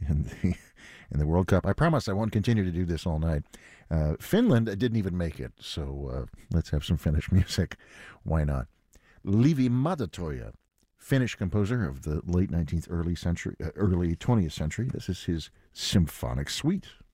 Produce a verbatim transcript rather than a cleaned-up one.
in the in the World Cup. I promise I won't continue to do this all night. Uh, Finland didn't even make it, so uh, let's have some Finnish music. Why not? Leevi Madatoja, Finnish composer of the late nineteenth, early century, uh, early twentieth century. This is his symphonic suite.